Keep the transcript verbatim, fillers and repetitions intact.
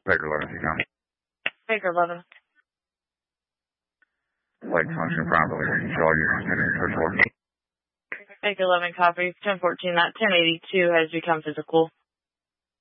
Baker eleven, you come. Baker eleven. Lake function probably control you heading search order. Baker eleven copy. ten fourteen, that ten eighty-two has become physical.